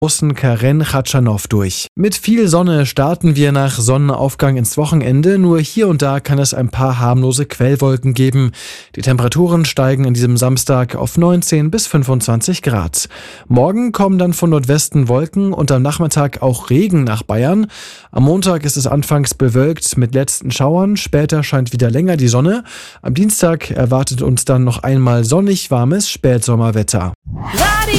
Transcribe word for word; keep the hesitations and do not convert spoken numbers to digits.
großen Karen Khachanov durch. Mit viel Sonne starten wir nach Sonnenaufgang ins Wochenende, nur hier und da kann es ein paar harmlose Quellwolken geben. Die Temperaturen steigen an diesem Samstag auf neunzehn bis fünfundzwanzig Grad. Morgen kommen dann von Nordwesten Wolken und am Nachmittag auch Regen nach Bayern. Am Montag ist es anfangs bewölkt mit letzten Schauern, später scheint wieder länger die Sonne. Am Dienstag erwartet uns dann noch einmal sonnig warmes Spätsommerwetter. Radio